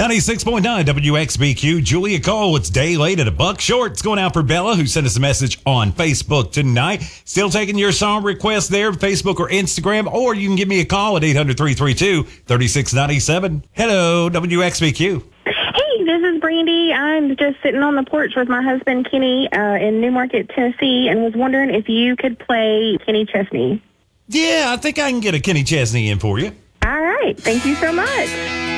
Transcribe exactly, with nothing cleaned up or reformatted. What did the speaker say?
ninety-six point nine W X B Q. Julia Cole, it's day late at a buck short. It's going out for Bella, who sent us a message on Facebook tonight. Still taking your song requests there, Facebook or Instagram, or you can give me a call at eight hundred, three three two, three six nine seven. Hello, W X B Q. Hey, this is Brandy. I'm just sitting on the porch with my husband, Kenny, uh, in Newmarket, Tennessee, and was wondering if you could play Kenny Chesney. Yeah, I think I can get a Kenny Chesney in for you. All right. Thank you so much.